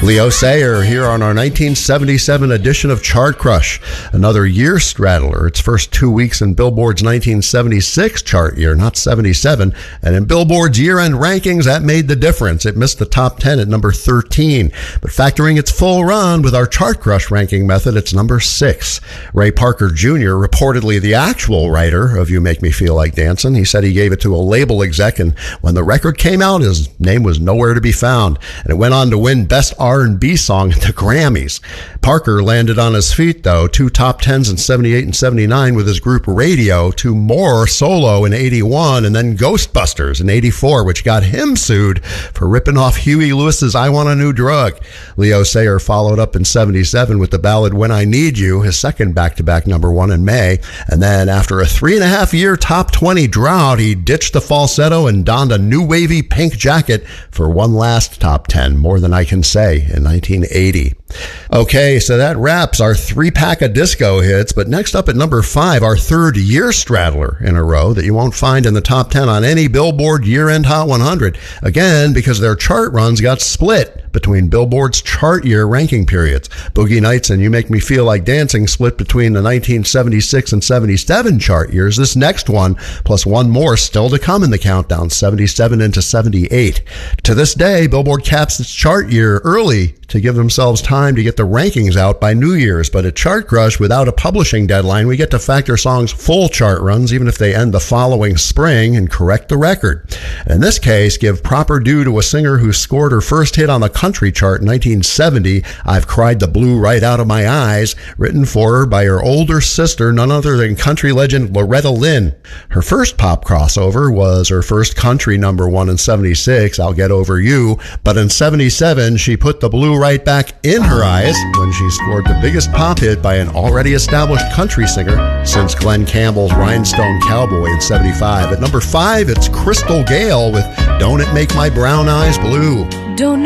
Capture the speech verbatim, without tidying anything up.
Leo Sayer here on our nineteen seventy-seven edition of Chart Crush, another year straddler. Its first two weeks in Billboard's nineteen seventy-six chart year, not seventy-seven, and in Billboard's year-end rankings, that made the difference. It missed the top ten at number thirteen, but factoring its full run with our Chart Crush ranking method, it's number six. Ray Parker Junior, reportedly the actual writer of You Make Me Feel Like Dancin', he said he gave it to a label exec, and when the record came out, his name was nowhere to be found, and it went on to win Best R and B Song at the Grammys. Parker landed on his feet, though, two top tens in seventy-eight and seventy-nine with his group Radio, two more solo in eighty-one, and then Ghostbusters in eighty-four, which got him sued for ripping off Huey Lewis's I Want a New Drug. Leo Sayer followed up in seventy-seven with the ballad When I Need You, his second back-to-back number one in May, and then after a three and a half year top twenty drought, he ditched the falsetto and donned a new wavy pink jacket for one last top ten, More Than I Can Say, in nineteen eighty. Okay, so that wraps our three-pack of disco hits, but next up at number five, our third year straddler in a row that you won't find in the top ten on any Billboard year-end Hot one hundred. Again, because their chart runs got split between Billboard's chart year ranking periods. Boogie Nights and You Make Me Feel Like Dancing split between the nineteen seventy-six and seventy-seven chart years. This next one, plus one more still to come in the countdown, seventy-seven into seventy-eight. To this day, Billboard caps its chart year early to give themselves time to get the rankings out by New Year's, but at Chart Crush, without a publishing deadline, we get to factor songs' full chart runs, even if they end the following spring, and correct the record. In this case, give proper due to a singer who scored her first hit on the country chart in nineteen seventy, I've Cried the Blue Right Out of My Eyes, written for her by her older sister, none other than country legend Loretta Lynn. Her first pop crossover was her first country number one in seventy-six, I'll Get Over You, but in seventy-seven, she put the blue right back in her eyes when she scored the biggest pop hit by an already established country singer since Glenn Campbell's Rhinestone Cowboy in seventy-five. At number five, it's Crystal Gayle with Don't It Make My Brown Eyes Blue. Don't